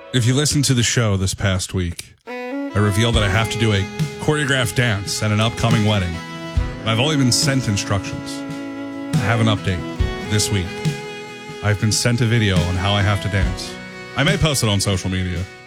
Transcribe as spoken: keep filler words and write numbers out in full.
If you listened to the show this past week, I revealed that I have to do a choreographed dance at an upcoming wedding. I've only been sent instructions. I have an update this week. I've been sent a video on how I have to dance. I may post it on social media.